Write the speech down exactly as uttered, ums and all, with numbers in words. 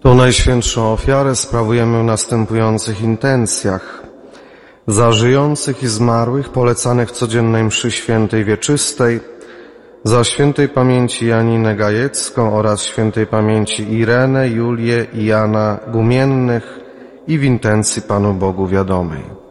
Tą najświętszą ofiarę sprawujemy w następujących intencjach. Za żyjących i zmarłych polecanych w codziennej mszy świętej wieczystej, za świętej pamięci Janinę Gajecką oraz świętej pamięci Irenę, Julię i Jana Gumiennych i w intencji Panu Bogu wiadomej.